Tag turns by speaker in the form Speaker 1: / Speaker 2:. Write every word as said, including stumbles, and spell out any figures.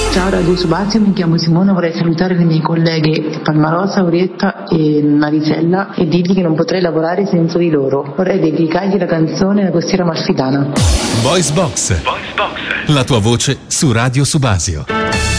Speaker 1: Ciao Radio Subasio, mi chiamo Simona, vorrei salutare le mie colleghe Palmarosa, Orietta e Marisella e dirgli che non potrei lavorare senza di loro. Vorrei dedicargli la canzone La costiera amalfitana.
Speaker 2: Voice Box, Voice Box, la tua voce su Radio Subasio.